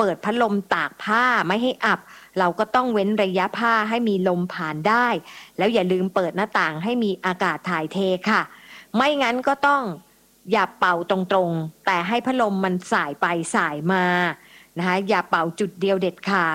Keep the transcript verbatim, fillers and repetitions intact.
ปิดพัดลมตากผ้าไม่ให้อับเราก็ต้องเว้นระยะผ้าให้มีลมผ่านได้แล้วอย่าลืมเปิดหน้าต่างให้มีอากาศถ่ายเทค่ะไม่งั้นก็ต้องอย่าเป่าตรงๆแต่ให้พัดลมมันส่ายไปส่ายมานะคะอย่าเป่าจุดเดียวเด็ดขาด